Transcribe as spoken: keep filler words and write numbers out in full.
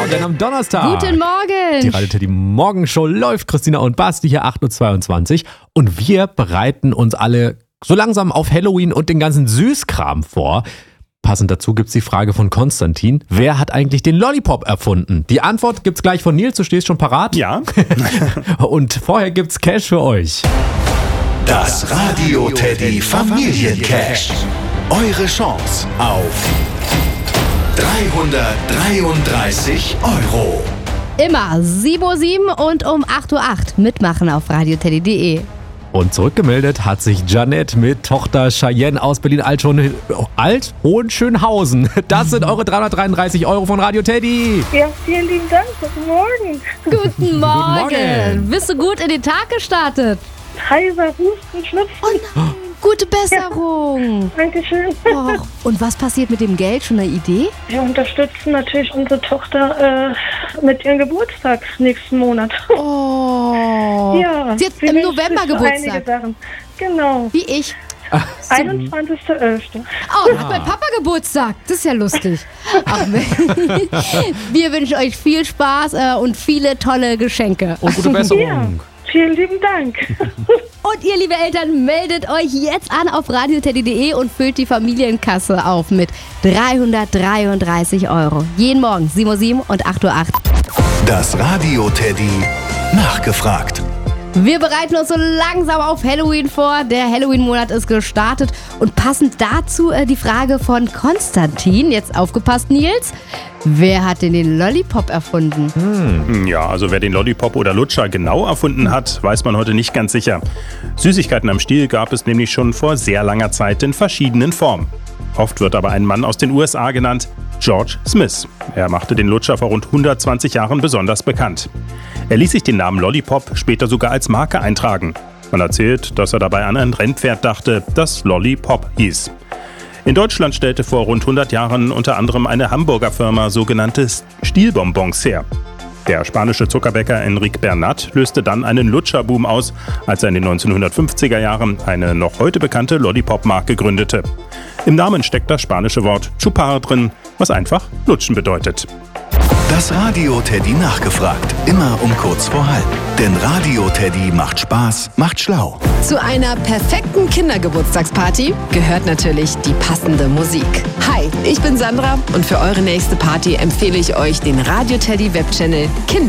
Morgen am Donnerstag. Guten Morgen. Die Radio Teddy Morgenshow läuft. Christina und Basti hier acht Uhr zweiundzwanzig. Und wir bereiten uns alle so langsam auf Halloween und den ganzen Süßkram vor. Passend dazu gibt's die Frage von Konstantin. Wer hat eigentlich den Lollipop erfunden? Die Antwort gibt's gleich von Nils. Du stehst schon parat? Ja. Und vorher gibt's Cash für euch. Das Radio Teddy Familiencash. Eure Chance auf dreihundertdreiunddreißig Euro. Immer sieben Uhr sieben und um acht Uhr acht mitmachen auf radioteddy punkt de. Und zurückgemeldet hat sich Janette mit Tochter Cheyenne aus Berlin-Alt-Hohen- Alt-Hohenschönhausen. Das sind eure dreihundertdreiunddreißig Euro von Radio Teddy. Ja, vielen lieben Dank. Guten Morgen. Guten Morgen. Morgen. Bist du gut in den Tag gestartet? Heiser, Husten, Schnupfen. Oh nein, gute Besserung. Dankeschön. Och, und was passiert mit dem Geld? Schon eine Idee? Wir unterstützen natürlich unsere Tochter äh, mit ihrem Geburtstag nächsten Monat. Oh. Ja. Sie hat wir im wünschen November sich so Geburtstag. Einige Sachen. Genau. Wie ich. einundzwanzigster elfter Oh, da hat mein Papa Geburtstag. Das ist ja lustig. Ach, wir wünschen euch viel Spaß äh, und viele tolle Geschenke. Und gute Ja. Besserung. Vielen lieben Dank. Und ihr, liebe Eltern, meldet euch jetzt an auf radioteddy punkt de und füllt die Familienkasse auf mit dreihundertdreiunddreißig Euro. Jeden Morgen sieben Uhr sieben und acht Uhr acht. Das Radio Teddy nachgefragt. Wir bereiten uns so langsam auf Halloween vor. Der Halloween-Monat ist gestartet. Und passend dazu äh, die Frage von Konstantin. Jetzt aufgepasst, Nils. Wer hat denn den Lollipop erfunden? Ja, also wer den Lollipop oder Lutscher genau erfunden hat, weiß man heute nicht ganz sicher. Süßigkeiten am Stiel gab es nämlich schon vor sehr langer Zeit in verschiedenen Formen. Oft wird aber ein Mann aus den U S A genannt, George Smith. Er machte den Lutscher vor rund hundertzwanzig Jahren besonders bekannt. Er ließ sich den Namen Lollipop später sogar als Marke eintragen. Man erzählt, dass er dabei an ein Rennpferd dachte, das Lollipop hieß. In Deutschland stellte vor rund hundert Jahren unter anderem eine Hamburger Firma sogenannte Stielbonbons her. Der spanische Zuckerbäcker Enrique Bernat löste dann einen Lutscherboom aus, als er in den neunzehnhundertfünfziger Jahren eine noch heute bekannte Lollipop-Marke gründete. Im Namen steckt das spanische Wort Chupar drin, was einfach Lutschen bedeutet. Das Radio Teddy nachgefragt. Immer um kurz vor halb. Denn Radio Teddy macht Spaß, macht schlau. Zu einer perfekten Kindergeburtstagsparty gehört natürlich die passende Musik. Hi, ich bin Sandra und für eure nächste Party empfehle ich euch den Radio Teddy Webchannel Kinder.